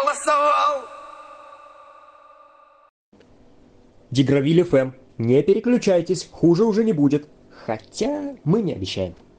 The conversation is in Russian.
голосовал. Дигравиль ФМ. Не переключайтесь, хуже уже не будет. Хотя мы не обещаем.